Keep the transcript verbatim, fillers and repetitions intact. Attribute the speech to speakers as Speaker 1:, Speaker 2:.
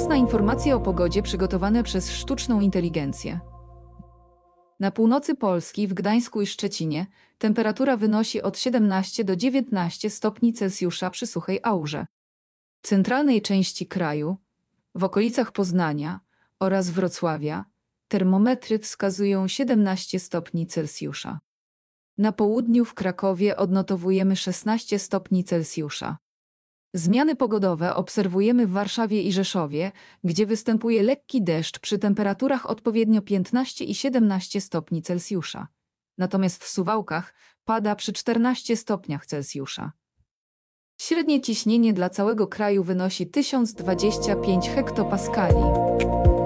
Speaker 1: Czas na informacje o pogodzie przygotowane przez sztuczną inteligencję. Na północy Polski, w Gdańsku i Szczecinie, temperatura wynosi od siedemnastu do dziewiętnastu stopni Celsjusza przy suchej aurze. W centralnej części kraju, w okolicach Poznania oraz Wrocławia, termometry wskazują siedemnaście stopni Celsjusza. Na południu w Krakowie odnotowujemy szesnaście stopni Celsjusza. Zmiany pogodowe obserwujemy w Warszawie i Rzeszowie, gdzie występuje lekki deszcz przy temperaturach odpowiednio piętnaście i siedemnaście stopni Celsjusza. Natomiast w Suwałkach pada przy czternastu stopniach Celsjusza. Średnie ciśnienie dla całego kraju wynosi tysiąc dwadzieścia pięć hektopaskali.